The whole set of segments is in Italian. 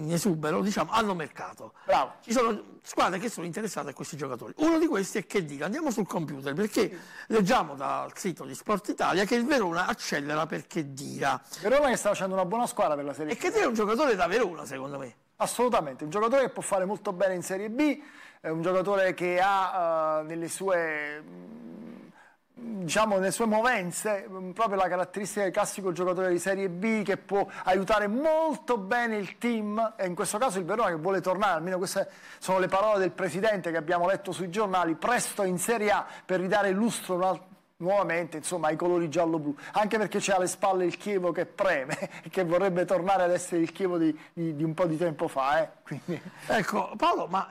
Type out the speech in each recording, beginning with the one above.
in esubero, diciamo, hanno mercato. Bravo. Ci sono squadre che sono interessate a questi giocatori. Uno di questi è Khedira. Andiamo sul computer perché leggiamo dal sito di Sport Italia che il Verona accelera per Khedira. Verona che sta facendo una buona squadra per la Serie E B. Khedira è un giocatore da Verona, secondo me. Assolutamente, un giocatore che può fare molto bene in Serie B, è un giocatore che ha nelle sue, diciamo, nelle sue movenze proprio la caratteristica del classico giocatore di Serie B che può aiutare molto bene il team, e in questo caso il Verona che vuole tornare, almeno queste sono le parole del presidente che abbiamo letto sui giornali, presto in Serie A per ridare lustro nuovamente, insomma, ai colori giallo-blu, anche perché c'è alle spalle il Chievo che preme e che vorrebbe tornare ad essere il Chievo di un po' di tempo fa. Quindi... Ecco, Paolo, ma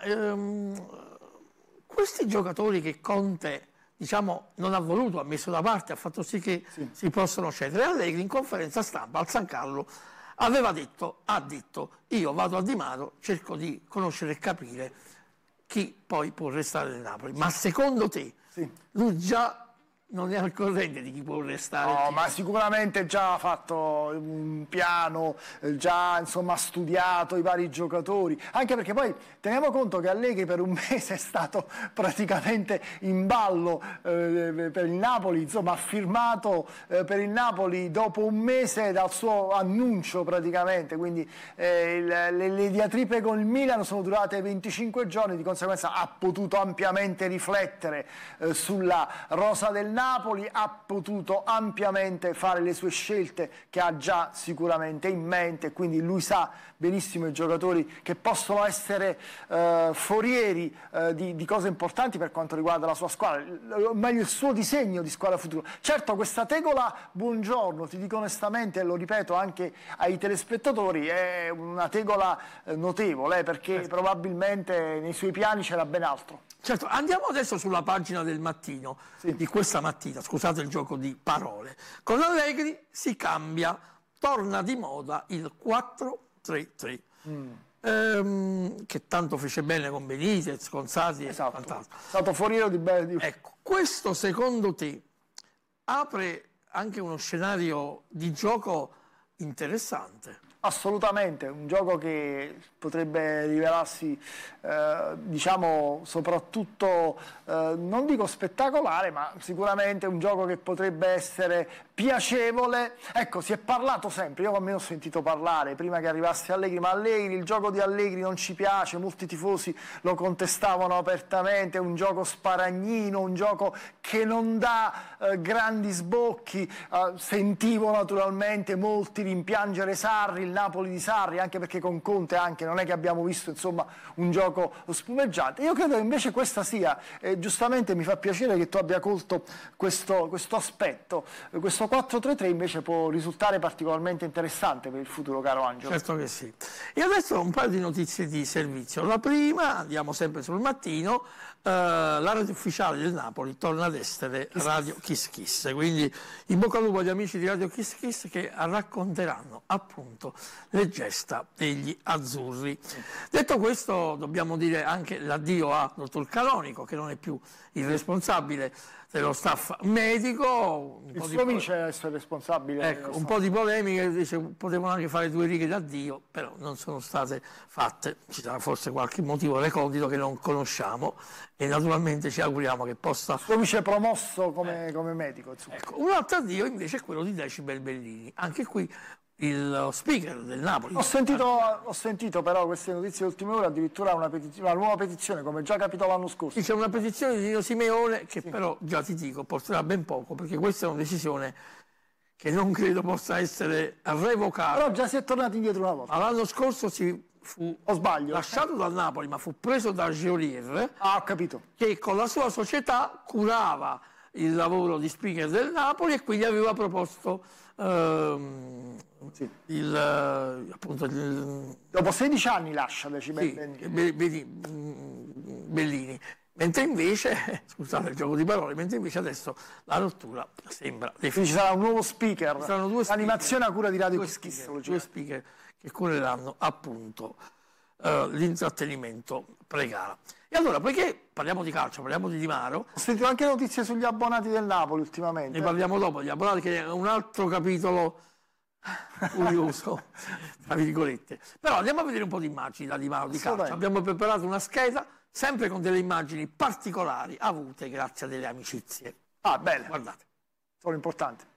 questi giocatori che Conte, diciamo, non ha voluto, ha messo da parte, ha fatto sì che si possano cedere. Allegri in conferenza stampa al San Carlo ha detto, io vado a Di Maro, cerco di conoscere e capire chi poi può restare nel Napoli. Ma secondo te lui già non è al corrente di chi può restare? No, ma sicuramente già ha fatto un piano, già insomma ha studiato i vari giocatori, anche perché poi teniamo conto che Allegri per un mese è stato praticamente in ballo per il Napoli, insomma ha firmato per il Napoli dopo un mese dal suo annuncio praticamente, quindi le diatribe con il Milan sono durate 25 giorni, di conseguenza ha potuto ampiamente riflettere sulla rosa del Napoli, ha potuto ampiamente fare le sue scelte che ha già sicuramente in mente, quindi lui sa benissimo i giocatori che possono essere forieri di cose importanti per quanto riguarda la sua squadra, o meglio il suo disegno di squadra futuro. Certo, questa tegola, buongiorno, ti dico onestamente e lo ripeto anche ai telespettatori, è una tegola notevole perché probabilmente nei suoi piani c'era ben altro. Certo, andiamo adesso sulla pagina del Mattino, di questa mattina, scusate il gioco di parole. Con Allegri si cambia, torna di moda il 4-3-3, che tanto fece bene con Benitez, con Sarri e quant'altro. È stato foriero di bene. Ecco, questo secondo te apre anche uno scenario di gioco interessante? Assolutamente, un gioco che potrebbe rivelarsi, diciamo, soprattutto, non dico spettacolare, ma sicuramente un gioco che potrebbe essere piacevole. Ecco, si è parlato sempre, io almeno ho sentito parlare prima che arrivasse Allegri, ma Allegri, il gioco di Allegri non ci piace, molti tifosi lo contestavano apertamente, è un gioco sparagnino, un gioco che non dà grandi sbocchi, sentivo naturalmente molti rimpiangere Sarri, il Napoli di Sarri, anche perché con Conte anche non è che abbiamo visto insomma un gioco spumeggiante. Io credo che invece questa sia, giustamente mi fa piacere che tu abbia colto questo aspetto, questo 4-3-3 invece può risultare particolarmente interessante per il futuro, caro Angelo. Certo che sì. E adesso un paio di notizie di servizio. La prima, andiamo sempre sul Mattino, la radio ufficiale del Napoli torna ad essere Radio Kiss Kiss, quindi in bocca al lupo agli amici di Radio Kiss Kiss che racconteranno appunto le gesta degli azzurri. Detto questo, dobbiamo dire anche l'addio a dottor Canonico, che non è più il responsabile dello staff medico. Il suo amico è essere responsabile. Ecco, un po' di polemiche, dice, potevano anche fare 2 righe d'addio, però non sono state fatte. Ci sarà forse qualche motivo recondito che non conosciamo e naturalmente ci auguriamo che possa... Il suo amico è promosso come medico. Ecco, un altro addio invece è quello di Decibel Bellini. Anche qui il speaker del Napoli. Ho sentito però queste notizie ultime ore, addirittura una nuova petizione, come già capitò l'anno scorso. C'è una petizione di Nino Simeone che però, già ti dico, porterà ben poco, perché questa è una decisione che non credo possa essere revocata. Però già si è tornati indietro una volta. L'anno scorso fu lasciato dal Napoli, ma fu preso da Geolier, ho capito, che con la sua società curava il lavoro di speaker del Napoli e quindi aveva proposto dopo 16 anni lascia Bellini, mentre invece scusate il gioco di parole, mentre invece adesso la rottura sembra definitiva. Ci sarà un nuovo speaker, saranno 2 animazione a cura di Radio Kiss Kiss, 2 speaker che cureranno appunto l'intrattenimento pre-gara. E allora, poiché parliamo di calcio, parliamo di Di Maro... Ho sentito anche notizie sugli abbonati del Napoli ultimamente. Ne parliamo dopo, gli abbonati, che è un altro capitolo curioso, tra virgolette. Però andiamo a vedere un po' di immagini da Di Mano di calcio. Abbiamo preparato una scheda sempre con delle immagini particolari avute grazie a delle amicizie. Ah, bene. Guardate. Sono importanti.